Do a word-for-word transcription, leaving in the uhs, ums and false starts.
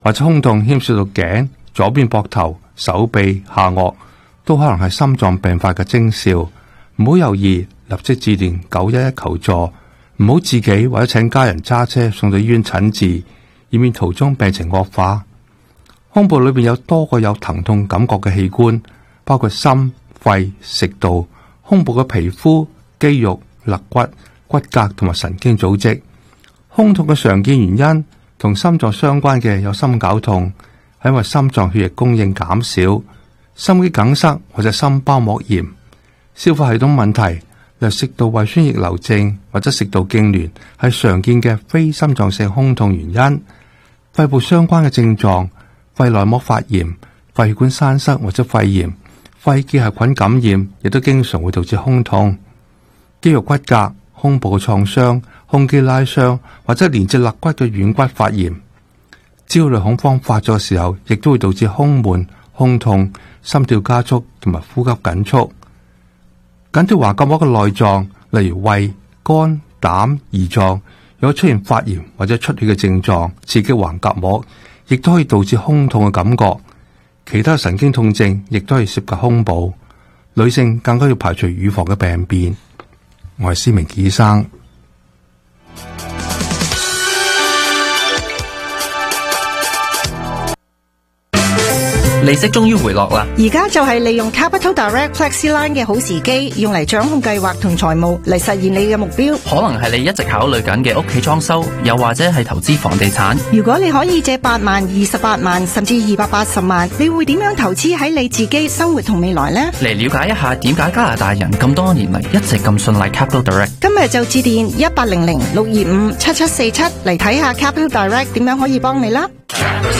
或者胸痛牽涉到頸、左邊膊頭、手臂、下顎，都可能係心臟病發嘅徵兆。唔好猶豫，立即致電九一一求助，唔好自己或者請家人揸車送到醫院診治，以免途中病情惡化。胸部裏邊有多個有疼痛感覺嘅器官，包括心、肺、食道、胸部嘅皮膚、肌肉、肋骨、骨骼同埋神經組織。胸痛嘅常見原因同心臟相關嘅有心絞痛，係因為心臟血液供應減少、心肌梗塞或者心包膜炎。消化系統問題，例如食道胃酸逆流症或者食道痙攣，係常見嘅非心臟性胸痛原因。肺部相關嘅症狀，肺內膜發炎、肺血管栓塞或者肺炎、肺結核菌感染，亦都經常會導致胸痛。肌肉骨骼、胸部嘅創傷、胸肌拉傷或者連接肋骨嘅軟骨發炎。焦慮恐慌發作嘅時候，亦都會導致胸悶、胸痛、心跳加速同埋呼吸緊促。緊貼橫膈膜嘅內臟，例如胃、肝、膽、胰臟，如果出現發炎或者出血嘅症狀，刺激橫膈膜，亦都可以導致胸痛嘅感覺。其他神經痛症亦都係涉及胸部。女性更加要排除預防嘅病變。我係施明醫生。 利息終於回落啦！ 而家就係利用 Capital Direct FlexiLine 嘅好時機，用嚟掌控計劃同財務，嚟實現你嘅目標。 可能係你一直考慮緊嘅屋企裝修，又或者係投資房地產。 如果你可以借八萬、二十八萬，甚至二百八十萬，你會點樣投資喺你自己生活同未來呢？ 嚟了解一下點解加拿大人咁多年嚟一直咁信賴 Capital Direct。 今日就致電一八零零六二五七七四七嚟睇下 Capital Direct 點樣可以幫你啦。